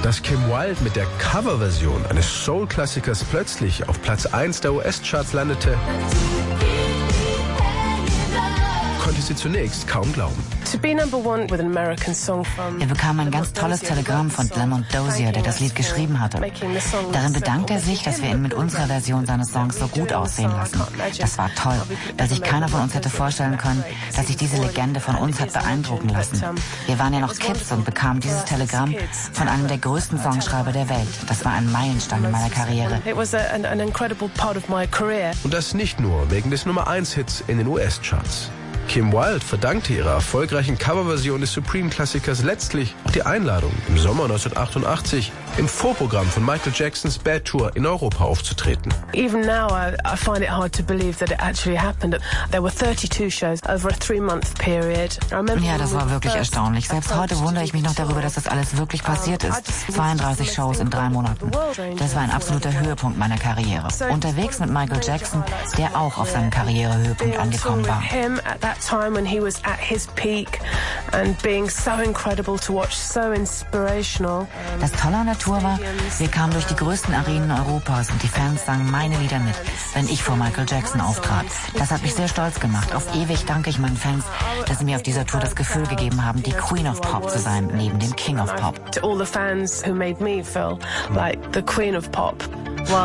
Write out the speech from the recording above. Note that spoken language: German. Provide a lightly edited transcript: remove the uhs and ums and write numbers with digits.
Dass Kim Wilde mit der Coverversion eines Soul-Klassikers plötzlich auf Platz 1 der US-Charts landete, konnte sie zunächst kaum glauben. Wir bekamen ein ganz tolles Telegramm von Lamont Dozier, der das Lied geschrieben hatte. Darin bedankt er sich, dass wir ihn mit unserer Version seines Songs so gut aussehen lassen. Das war toll, weil sich keiner von uns hätte vorstellen können, dass sich diese Legende von uns hat beeindrucken lassen. Wir waren ja noch Kids und bekamen dieses Telegramm von einem der größten Songschreiber der Welt. Das war ein Meilenstein in meiner Karriere. Und das nicht nur wegen des Nummer-1-Hits in den US-Charts. Kim Wilde verdankte ihrer erfolgreichen Coverversion des Supreme-Klassikers letztlich auch die Einladung, im Sommer 1988 im Vorprogramm von Michael Jacksons Bad Tour in Europa aufzutreten. Even now, I find it hard to believe that it actually happened. There were 32 shows over a 3-month period. Ja, das war wirklich erstaunlich. Selbst heute wundere ich mich noch darüber, dass das alles wirklich passiert ist. 32 Shows in 3 Monaten. Das war ein absoluter Höhepunkt meiner Karriere. Unterwegs mit Michael Jackson, der auch auf seinem Karrierehöhepunkt angekommen war. Time when he was at his peak and being so incredible to watch, so inspirational. Das Tolle an der Tour war, wir kamen durch die größten Arenen Europas und die Fans sangen meine Lieder mit, wenn ich vor Michael Jackson auftrat. Das hat mich sehr stolz gemacht. Auf ewig danke ich meinen Fans, dass sie mir auf dieser Tour das Gefühl gegeben haben, die Queen of Pop zu sein, neben dem King of Pop. To all the fans who made me feel like the Queen of Pop.